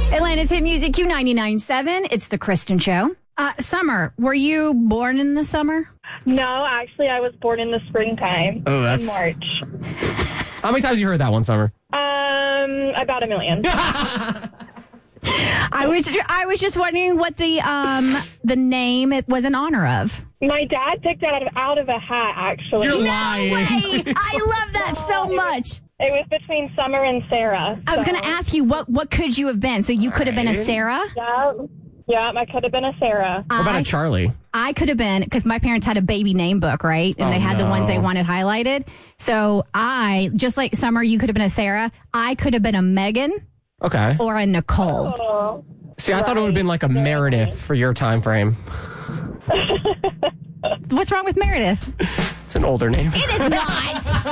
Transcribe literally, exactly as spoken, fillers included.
Atlanta's Hit Music Q ninety-nine point seven. It's the Kristen Show. Uh, Summer, were you born in the summer? No, actually, I was born in the springtime. Oh, that's... In March. How many times have you heard that one, Summer? Um, about a million. I was I was just wondering what the um the name it was in honor of. My dad picked it out of, out of a hat, actually. You're No lying. way! I love that so much. It was between Summer and Sarah. I was so. going to ask you, what what could you have been? So you could have been a Sarah? Yeah, yeah, I could have been a Sarah. What about I, a Charlie? I could have been, because my parents had a baby name book, right? And Oh, they had no. the ones they wanted highlighted. So I, just like Summer, you could have been a Sarah. I could have been a Megan Okay. or a Nicole. Oh, See, I thought it would have been like a Meredith for your time frame. What's wrong with Meredith? It's an older name. It is not.